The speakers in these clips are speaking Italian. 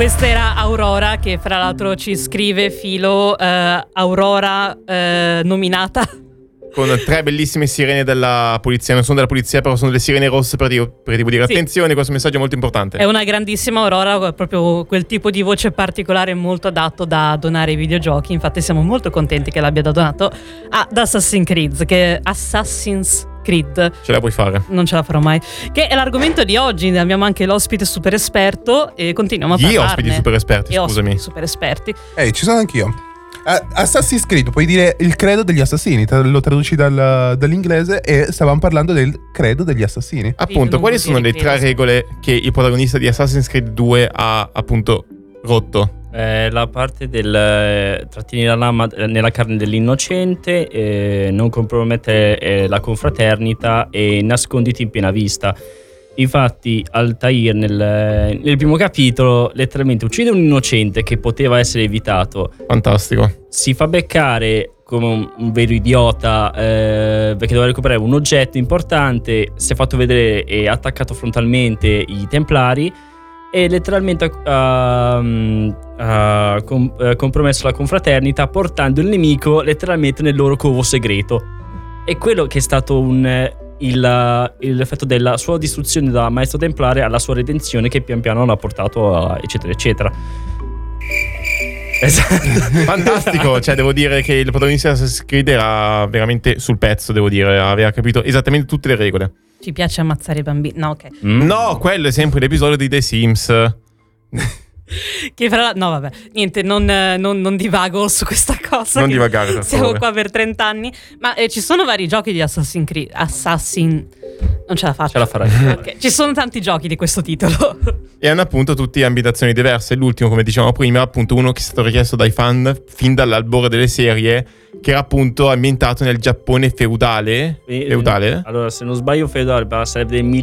Questa era Aurora, che fra l'altro ci scrive Filo, Aurora nominata con 3 bellissime sirene della polizia. Non sono della polizia, però sono delle sirene rosse per tipo dire sì. Attenzione, questo messaggio è molto importante. È una grandissima Aurora, proprio quel tipo di voce particolare molto adatto da donare ai videogiochi. Infatti siamo molto contenti che l'abbia donato ad Assassin's Creed, Ce la puoi fare. Non ce la farò mai. Che è l'argomento di oggi. Abbiamo anche l'ospite super esperto e continuiamo a parlarne. Gli ospiti super esperti, scusami. Ospiti super esperti. Ci sono anch'io. Assassin's Creed, puoi dire il credo degli assassini, lo traduci dall'inglese e stavamo parlando del credo degli assassini. Appunto, quali sono le 3 regole che il protagonista di Assassin's Creed 2 ha appunto rotto? La parte del trattenere la lama nella carne dell'innocente, non compromettere la confraternita e nasconditi in piena vista. Infatti Altair nel primo capitolo letteralmente uccide un innocente che poteva essere evitato. Fantastico. Si fa beccare come un vero idiota perché doveva recuperare un oggetto importante. Si è fatto vedere e ha attaccato frontalmente i Templari e letteralmente ha compromesso la confraternita portando il nemico letteralmente nel loro covo segreto. E quello che è stato l'effetto della sua distruzione da maestro templare alla sua redenzione, che pian piano l'ha portato a eccetera eccetera. Fantastico. Cioè devo dire che il protagonista di Assassin's Creed era veramente sul pezzo, devo dire. Aveva capito esattamente tutte le regole. Ci piace ammazzare i bambini. No, ok. No, quello è sempre l'episodio di The Sims. Che no, vabbè, niente, non divago su questa cosa. Non divagare, per siamo favore. qua per 30 anni. Ma ci sono vari giochi di Assassin's Creed. Non ce la faccio. Ce la farai. Okay. Ci sono tanti giochi di questo titolo. E hanno appunto tutti ambientazioni diverse. L'ultimo, come dicevamo prima, è appunto uno che è stato richiesto dai fan fin dall'albore delle serie, che era appunto ambientato nel Giappone feudale. Feudale? Allora, se non sbaglio feudale sarebbe del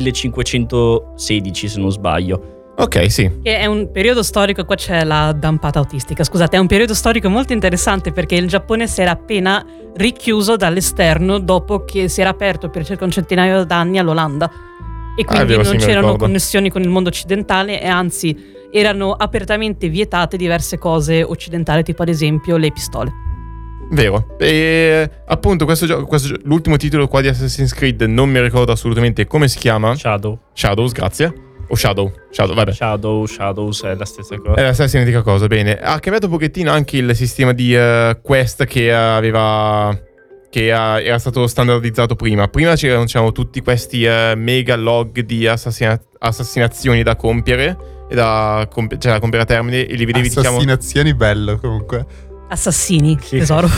1516, se non sbaglio. Ok, sì. Che è un periodo storico, qua c'è la dampata autistica, scusate, è un periodo storico molto interessante perché il Giappone si era appena richiuso dall'esterno dopo che si era aperto per circa un centinaio d'anni all'Olanda e quindi vero, non sì, c'erano ricordo. connessioni con il mondo occidentale e anzi erano apertamente vietate diverse cose occidentali, tipo ad esempio le pistole. Vero. E appunto l'ultimo titolo qua di Assassin's Creed non mi ricordo assolutamente come si chiama. Shadows, grazie. O Shadow, vabbè. Shadows è la stessa cosa. È la stessa identica cosa, bene. Ha cambiato un pochettino anche il sistema di quest che era stato standardizzato prima. Prima c'erano tutti questi mega log di assassinazioni da compiere e da compiere a termine e li vedevi, assassinazioni, bello comunque. Assassini, tesoro.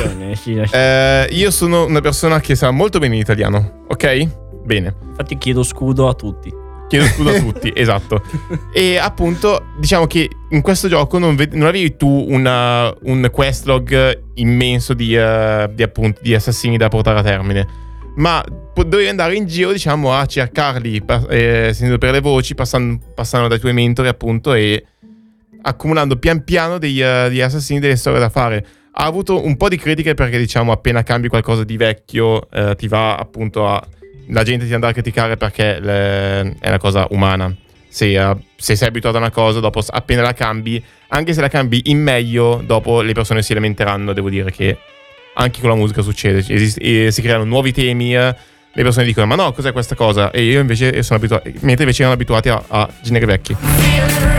Io sono una persona che sa molto bene l'italiano, ok? Bene. Infatti chiedo scudo a tutti. Chiedo scudo a tutti, esatto. E appunto diciamo che in questo gioco non avevi tu un questlog immenso di assassini da portare a termine, ma dovevi andare in giro, diciamo, a cercarli sentendo per le voci, passando dai tuoi mentori appunto e accumulando pian piano degli assassini, delle storie da fare. Ha avuto un po' di critiche perché, diciamo, appena cambi qualcosa di vecchio ti va appunto la gente ti andrà a criticare perché è una cosa umana. Se sei abituato a una cosa, dopo appena la cambi, anche se la cambi in meglio, dopo le persone si lamenteranno. Devo dire che anche con la musica succede, si creano nuovi temi, le persone dicono ma no, cos'è questa cosa? E io invece sono abituato, mentre invece erano abituati a generi vecchi.